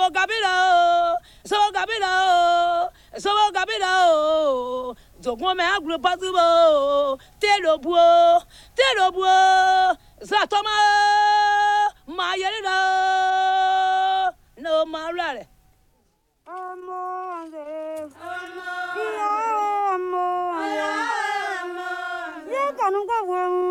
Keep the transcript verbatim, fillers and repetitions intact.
gabila, so gabila, so gabila. Zogon me agro pazubo, te lo buo, te lo buo, zatoma.